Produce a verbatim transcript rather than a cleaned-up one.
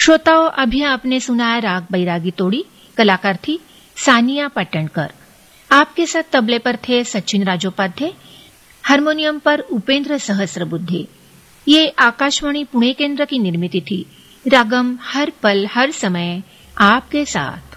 श्रोताओं, अभी आपने सुना राग बैरागी तोड़ी। कलाकार थी सानिया पट्टणकर। आपके साथ तबले पर थे सचिन राजोपाध्याय, हारमोनियम पर उपेंद्र सहस्रबुद्धे। ये आकाशवाणी पुणे केंद्र की निर्मित थी। रागम हर पल हर समय आपके साथ।